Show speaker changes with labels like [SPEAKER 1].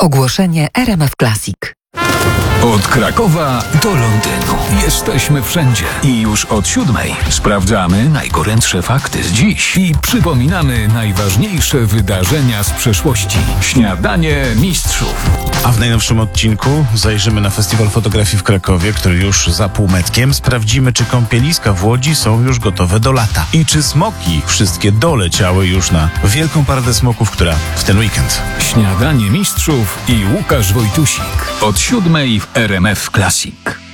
[SPEAKER 1] Ogłoszenie RMF Classic.
[SPEAKER 2] Od Krakowa do Londynu. Jesteśmy wszędzie. I już od 7:00 sprawdzamy najgorętsze fakty z dziś i przypominamy najważniejsze wydarzenia z przeszłości. Śniadanie mistrzów.
[SPEAKER 3] A w najnowszym odcinku zajrzymy na Festiwal Fotografii w Krakowie, który już za półmetkiem. Sprawdzimy, czy kąpieliska w Łodzi są już gotowe do lata. I czy smoki wszystkie doleciały już na wielką paradę smoków, która w ten weekend.
[SPEAKER 2] Śniadanie mistrzów i Łukasz Wojtusik. Od 7:00 w RMF Classic.